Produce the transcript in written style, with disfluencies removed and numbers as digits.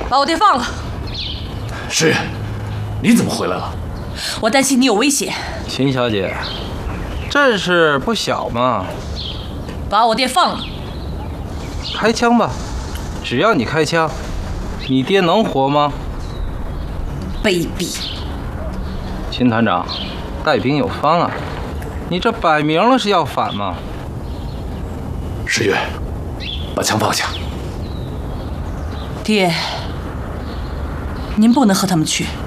把我爹放了。 诗月，你怎么回来了？ 我担心你有危险。 秦小姐，这事不小嘛。 把我爹放了。 开枪吧，只要你开枪，你爹能活吗？ 卑鄙！ 秦团长，带兵有方啊，你这摆明了是要反嘛。 诗月，把枪放下。 爹，您不能和他们去。